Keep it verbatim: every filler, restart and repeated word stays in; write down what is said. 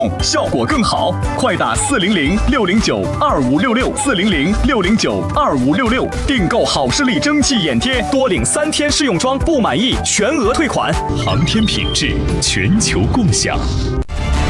效果更好，快打四零零六零九二五六六四零零六零九二五六六订购好视力蒸汽眼贴，多领三天试用装，不满意全额退款。 航天品质，全球共享。